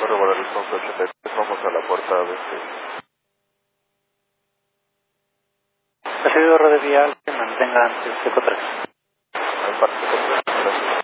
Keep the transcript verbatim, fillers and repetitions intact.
Torre Guadalupe once ochenta y tres, vamos a la puerta de este. Ha sido red de vial que mantenga antes Seco tres. Al parque, gracias.